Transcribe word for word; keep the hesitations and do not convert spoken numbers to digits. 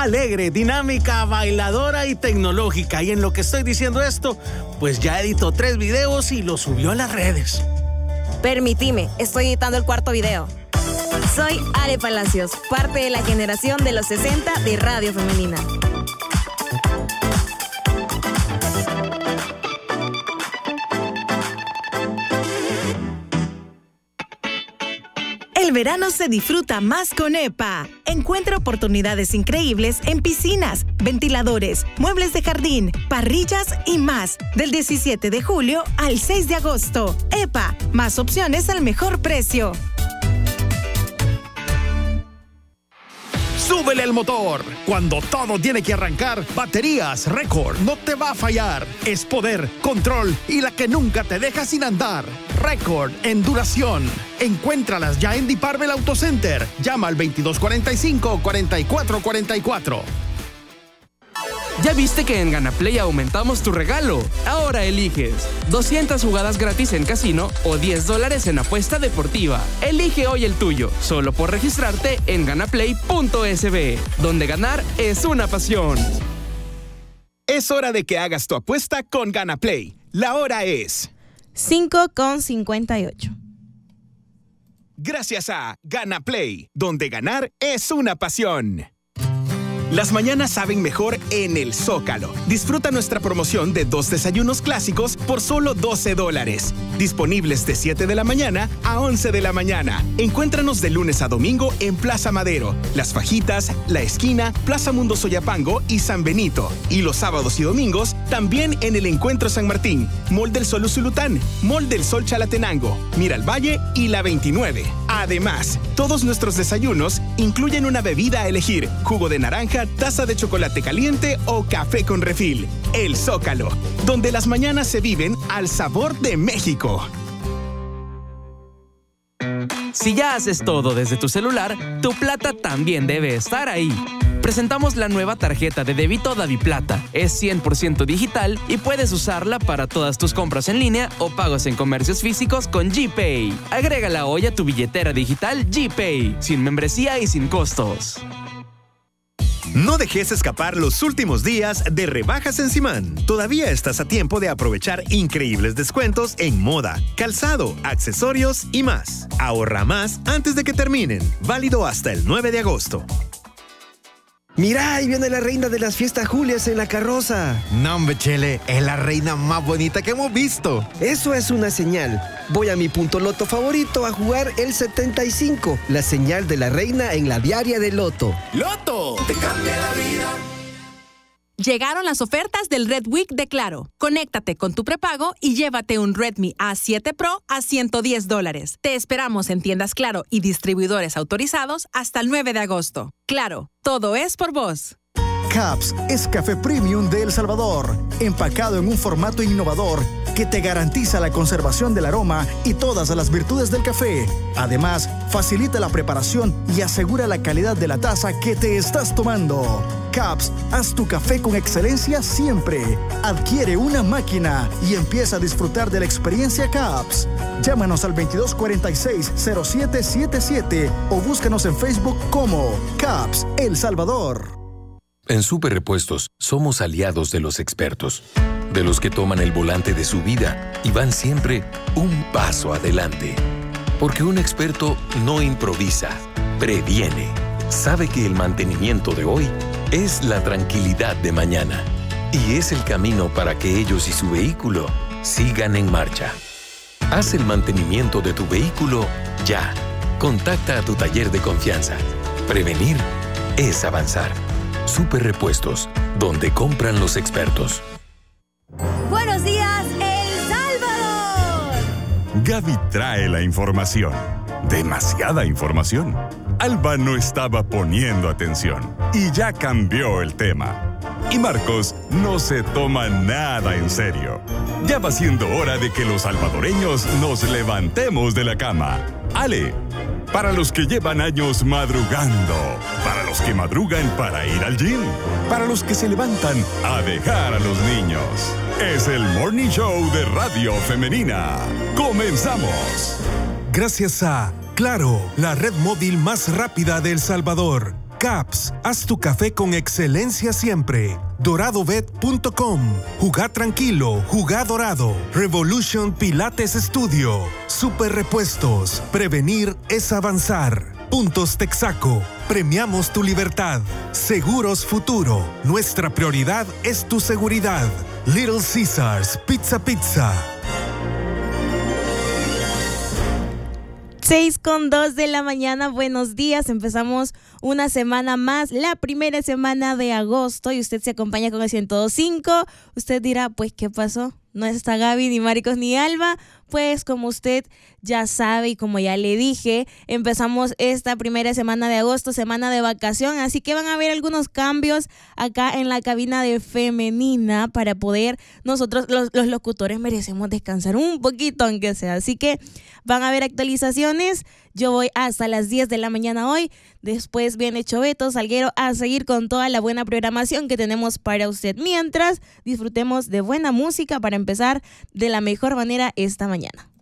alegre, dinámica, bailadora y tecnológica. Y en lo que estoy diciendo esto, pues ya editó tres videos y los subió a las redes. Permitime, estoy editando el cuarto video. Soy Ale Palacios, parte de la generación de los sesenta de Radio Femenina. El verano se disfruta más con E P A. Encuentra oportunidades increíbles en piscinas, ventiladores, muebles de jardín, parrillas y más. Del diecisiete de julio al seis de agosto. E P A, más opciones al mejor precio. ¡Súbele el motor! Cuando todo tiene que arrancar, Baterías Record no te va a fallar. Es poder, control y la que nunca te deja sin andar. Record en duración. Encuéntralas ya en Diparvel Auto Center. Llama al veintidós cuarenta y cinco, cuarenta y cuatro cuarenta y cuatro. ¿Ya viste que en GanaPlay aumentamos tu regalo? Ahora eliges doscientas jugadas gratis en casino o diez dólares en apuesta deportiva. Elige hoy el tuyo, solo por registrarte en ganaplay punto es be, donde ganar es una pasión. Es hora de que hagas tu apuesta con GanaPlay. La hora es cinco con cincuenta y ocho. Gracias a GanaPlay, donde ganar es una pasión. Las mañanas saben mejor en el Zócalo. Disfruta nuestra promoción de dos desayunos clásicos por solo doce dólares. Disponibles de siete de la mañana a once de la mañana. Encuéntranos de lunes a domingo en Plaza Madero, Las Fajitas, La Esquina, Plaza Mundo Soyapango y San Benito. Y los sábados y domingos también en el Encuentro San Martín, Mall del Sol Usulután, Mall del Sol Chalatenango, Mira al Valle y La veintinueve. Además, todos nuestros desayunos incluyen una bebida a elegir: jugo de naranja, taza de chocolate caliente o café con refil. El Zócalo, donde las mañanas se viven al sabor de México. Si ya haces todo desde tu celular, tu plata también debe estar ahí. Presentamos la nueva tarjeta de débito DaviPlata. Es cien por ciento digital y puedes usarla para todas tus compras en línea o pagos en comercios físicos con GPay. Agrégala hoy a tu billetera digital GPay, sin membresía y sin costos. No dejes escapar los últimos días de rebajas en Simán. Todavía estás a tiempo de aprovechar increíbles descuentos en moda, calzado, accesorios y más. Ahorra más antes de que terminen. Válido hasta el nueve de agosto. Mira, ahí viene la reina de las fiestas Julias en la carroza. No, hombre, Chele, es la reina más bonita que hemos visto. Eso es una señal. Voy a mi punto loto favorito a jugar el setenta y cinco, la señal de la reina en la diaria de Loto. ¡Loto! ¡Te cambia la vida! Llegaron las ofertas del Red Week de Claro. Conéctate con tu prepago y llévate un Redmi A siete Pro a ciento diez dólares. Te esperamos en tiendas Claro y distribuidores autorizados hasta el nueve de agosto. Claro, todo es por vos. Caps es café premium de El Salvador, empacado en un formato innovador que te garantiza la conservación del aroma y todas las virtudes del café. Además, facilita la preparación y asegura la calidad de la taza que te estás tomando. Caps, haz tu café con excelencia siempre. Adquiere una máquina y empieza a disfrutar de la experiencia Caps. Llámanos al veintidós cuarenta y seis, cero siete setenta y siete o búscanos en Facebook como Caps El Salvador. En Super Repuestos somos aliados de los expertos, de los que toman el volante de su vida y van siempre un paso adelante. Porque un experto no improvisa, previene. Sabe que el mantenimiento de hoy es la tranquilidad de mañana y es el camino para que ellos y su vehículo sigan en marcha. Haz el mantenimiento de tu vehículo ya. Contacta a tu taller de confianza. Prevenir es avanzar. Super Repuestos, donde compran los expertos. ¡Buenos días, El Salvador! Gaby trae la información. Demasiada información. Alba no estaba poniendo atención y ya cambió el tema. Y Marcos no se toma nada en serio. Ya va siendo hora de que los salvadoreños nos levantemos de la cama. Ale, para los que llevan años madrugando, para los que madrugan para ir al gym, para los que se levantan a dejar a los niños. Es el Morning Show de Radio Femenina. ¡Comenzamos! Gracias a Claro, la red móvil más rápida de El Salvador. Caps, haz tu café con excelencia siempre. dorado bet punto com. Jugá tranquilo, jugá dorado. Revolution Pilates Studio. Super Repuestos. Prevenir es avanzar. Puntos Texaco. Premiamos tu libertad. Seguros Futuro. Nuestra prioridad es tu seguridad. Little Caesars Pizza Pizza. seis con dos de la mañana, buenos días, empezamos una semana más, la primera semana de agosto y usted se acompaña con el ciento dos punto cinco. Usted dirá, pues, ¿qué pasó? No está Gaby, ni Maricos, ni Alba. Pues como usted ya sabe y como ya le dije, empezamos esta primera semana de agosto, semana de vacación, así que van a haber algunos cambios acá en la cabina de femenina para poder, nosotros los, los locutores merecemos descansar un poquito aunque sea, así que van a haber actualizaciones. Yo voy hasta las diez de la mañana hoy, después viene Choveto Salguero a seguir con toda la buena programación que tenemos para usted, mientras disfrutemos de buena música para empezar de la mejor manera esta mañana.